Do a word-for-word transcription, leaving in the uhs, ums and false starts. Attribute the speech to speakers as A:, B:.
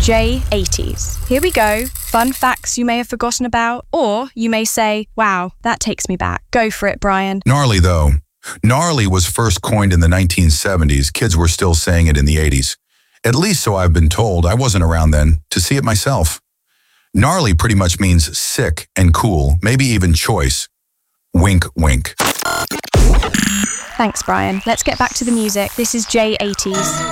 A: J eighties. Here we go. Fun facts you may have forgotten about, or you may say, wow, that takes me back. Go for it, Brian.
B: Gnarly, though. Gnarly was first coined in the nineteen seventies. Kids were still saying it in the eighties. At least so I've been told. I wasn't around then to see it myself. Gnarly pretty much means sick and cool, maybe even choice. Wink, wink.
A: Thanks, Brian. Let's get back to the music. This is J eighties.